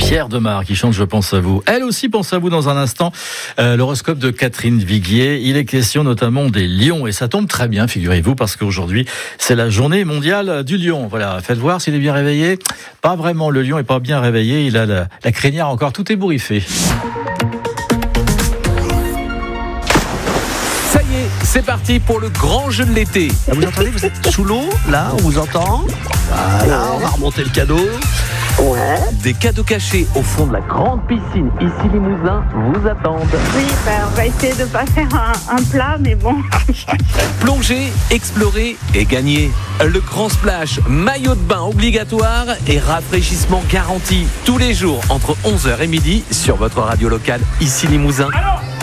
Pierre Demar qui chante Je pense à vous. Elle aussi pense à vous dans un instant. L'horoscope de Catherine Viguier. Il est question notamment des lions et ça tombe très bien, figurez-vous, parce qu'aujourd'hui c'est la journée mondiale du lion. Voilà, faites voir s'il est bien réveillé. Pas vraiment, le lion est pas bien réveillé. Il a la crinière encore tout ébouriffée. Ça y est, c'est parti pour le grand jeu de l'été. Vous entendez, vous êtes sous l'eau, là, on vous entend. Voilà, on va remonter le cadeau. Ouais. Des cadeaux cachés au fond de la grande piscine ici Limousin vous attendent. Oui, on va essayer de pas faire un plat, mais bon. Plongez, explorer et gagner. Le grand splash, maillot de bain obligatoire et rafraîchissement garanti tous les jours entre 11h et midi sur votre radio locale ici Limousin. Alors